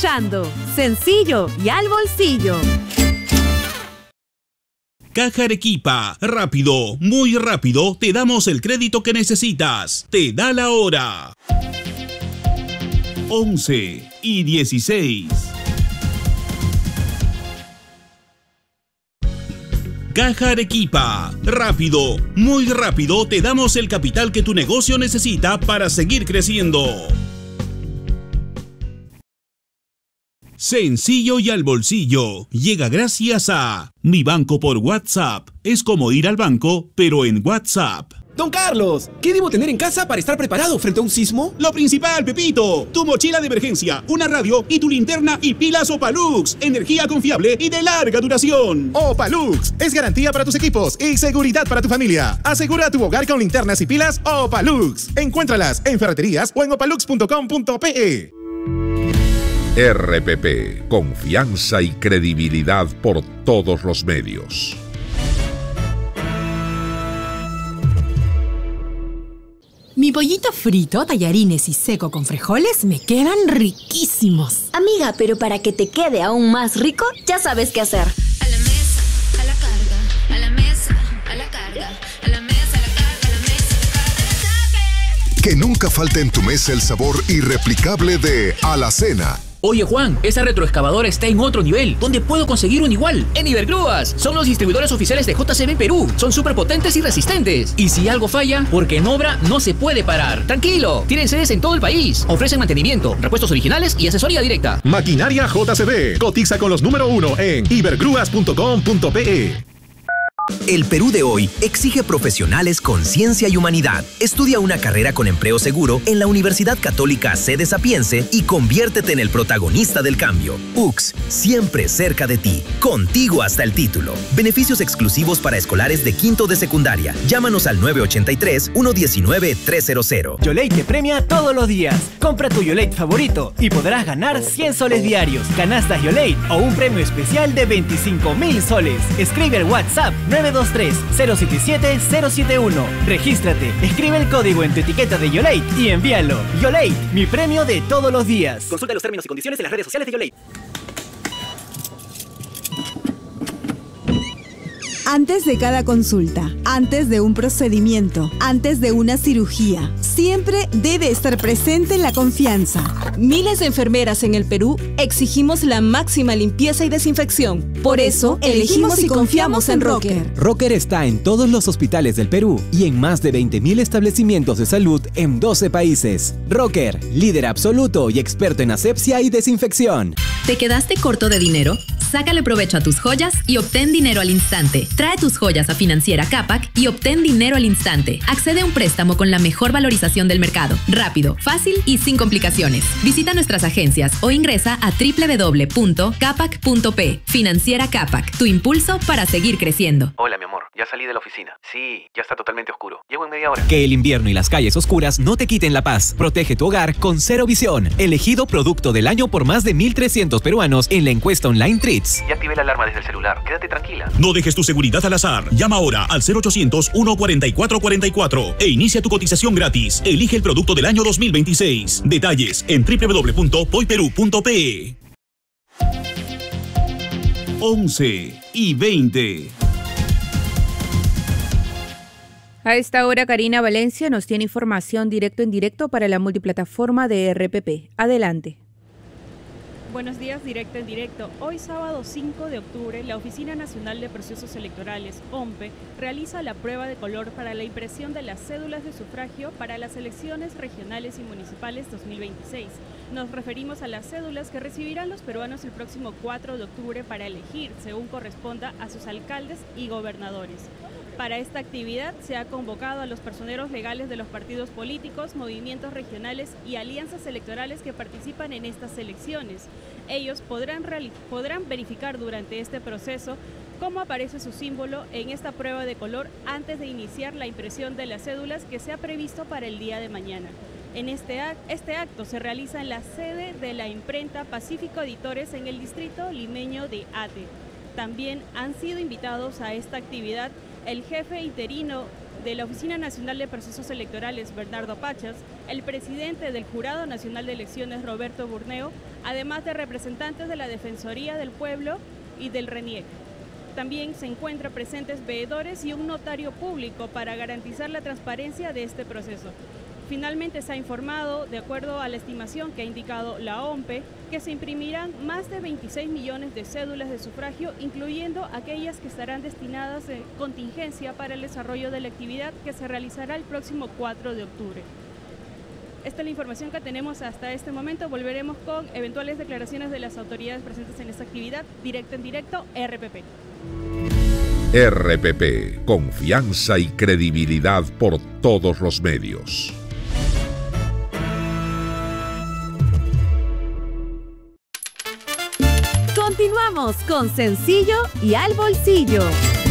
escuchando. Sencillo y al bolsillo. Caja Arequipa, rápido, muy rápido, te damos el crédito que necesitas. Te da la hora. 11:16. Caja Arequipa, rápido, muy rápido, te damos el capital que tu negocio necesita para seguir creciendo. Sencillo y al bolsillo, llega gracias a Mi Banco por WhatsApp. Es como ir al banco, pero en WhatsApp. Don Carlos, ¿qué debo tener en casa para estar preparado frente a un sismo? Lo principal, Pepito, tu mochila de emergencia, una radio y tu linterna y pilas Opalux. Energía confiable y de larga duración. Opalux es garantía para tus equipos y seguridad para tu familia. Asegura tu hogar con linternas y pilas Opalux. Encuéntralas en ferreterías o en opalux.com.pe. RPP, confianza y credibilidad por todos los medios. Mi pollito frito, tallarines y seco con frijoles me quedan riquísimos. Amiga, pero para que te quede aún más rico, ya sabes qué hacer. A la mesa, a la carga, a la mesa, a la carga, a la mesa, a la carga, a la mesa, a la carga. Que nunca falte en tu mesa el sabor irreplicable de Alacena. Oye Juan, esa retroexcavadora está en otro nivel. ¿Dónde puedo conseguir un igual? En Ibergrúas. Son los distribuidores oficiales de JCB Perú. Son súper potentes y resistentes. Y si algo falla, porque en obra no se puede parar. Tranquilo, tienen sedes en todo el país. Ofrecen mantenimiento, repuestos originales y asesoría directa. Maquinaria JCB. Cotiza con los número 1 en ibergrúas.com.pe. El Perú de hoy exige profesionales con ciencia y humanidad. Estudia una carrera con empleo seguro en la Universidad Católica Sede Sapiense y conviértete en el protagonista del cambio. UCS, siempre cerca de ti. Contigo hasta el título. Beneficios exclusivos para escolares de quinto de secundaria. Llámanos al 983-119-300. Yolate te premia todos los días. Compra tu Yolate favorito y podrás ganar 100 soles diarios, canastas Yolate o un premio especial de 25,000 soles. Escribe al WhatsApp 923-077-071. Regístrate, escribe el código en tu etiqueta de Yolate y envíalo. Yolate, mi premio de todos los días. Consulta los términos y condiciones en las redes sociales de Yolate. Antes de cada consulta, antes de un procedimiento, antes de una cirugía, siempre debe estar presente la confianza. Miles de enfermeras en el Perú exigimos la máxima limpieza y desinfección. Por eso, elegimos y confiamos en Rocker. Rocker está en todos los hospitales del Perú y en más de 20,000 establecimientos de salud en 12 países. Rocker, líder absoluto y experto en asepsia y desinfección. ¿Te quedaste corto de dinero? Sácale provecho a tus joyas y obtén dinero al instante. Trae tus joyas a Financiera Capac y obtén dinero al instante. Accede a un préstamo con la mejor valorización del mercado. Rápido, fácil y sin complicaciones. Visita nuestras agencias o ingresa a www.capac.p. Financiera Capac, tu impulso para seguir creciendo. Hola, mi amor. Ya salí de la oficina. Sí, ya está totalmente oscuro. Llego en media hora. Que el invierno y las calles oscuras no te quiten la paz. Protege tu hogar con Cero Visión. Elegido producto del año por más de 1,300 peruanos en la encuesta online Treats. Ya activé la alarma desde el celular. Quédate tranquila. No dejes tu seguridad al azar. Llama ahora al 0800-144-44 e inicia tu cotización gratis. Elige el producto del año 2026. Detalles en www.poyperú.pe. 11:20. A esta hora, Karina Valencia nos tiene información directo en directo para la multiplataforma de RPP. Adelante. Buenos días, directo en directo. Hoy sábado 5 de octubre, la Oficina Nacional de Procesos Electorales, OMPE, realiza la prueba de color para la impresión de las cédulas de sufragio para las elecciones regionales y municipales 2026. Nos referimos a las cédulas que recibirán los peruanos el próximo 4 de octubre para elegir, según corresponda, a sus alcaldes y gobernadores. Para esta actividad se ha convocado a los personeros legales de los partidos políticos, movimientos regionales y alianzas electorales que participan en estas elecciones. Ellos podrán verificar durante este proceso cómo aparece su símbolo en esta prueba de color antes de iniciar la impresión de las cédulas que se ha previsto para el día de mañana. Este acto se realiza en la sede de la imprenta Pacífico Editores en el distrito limeño de Ate. También han sido invitados a esta actividad el jefe interino de la Oficina Nacional de Procesos Electorales, Bernardo Pachas, el presidente del Jurado Nacional de Elecciones, Roberto Burneo, además de representantes de la Defensoría del Pueblo y del RENIEC. También se encuentran presentes veedores y un notario público para garantizar la transparencia de este proceso. Finalmente se ha informado, de acuerdo a la estimación que ha indicado la OMPE, que se imprimirán más de 26 millones de cédulas de sufragio, incluyendo aquellas que estarán destinadas en contingencia para el desarrollo de la actividad que se realizará el próximo 4 de octubre. Esta es la información que tenemos hasta este momento. Volveremos con eventuales declaraciones de las autoridades presentes en esta actividad. Directo en directo, RPP. RPP, confianza y credibilidad por todos los medios. Continuamos con Sencillo y al Bolsillo.